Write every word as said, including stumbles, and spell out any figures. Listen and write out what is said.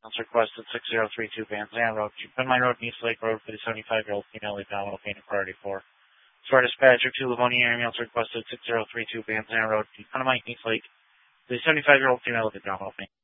That's requested six zero three two Van Zandt Road, Penmine Road, East Lake Road for the seventy-five-year-old female abdominal pain inquiry for. For dispatcher to Livonia ambulance requested six zero three two Van Zandt Road, Penmine, East Lake, for the seventy-five-year-old female with abdominal pain.